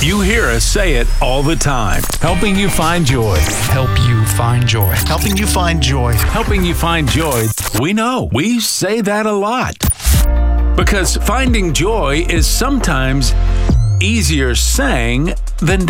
You hear us say it all the time. Helping you find joy. Help you find joy. Helping you find joy. Helping you find joy. We know. We say that a lot. Because finding joy is sometimes easier saying than